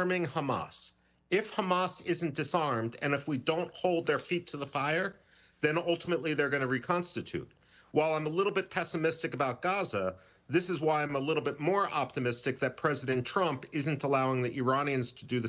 disarming Hamas. If Hamas isn't disarmed, and if we don't hold their feet to the fire, then ultimately they're going to reconstitute. While I'm a little bit pessimistic about Gaza, this is why I'm a little bit more optimistic that President Trump isn't allowing the Iranians to do the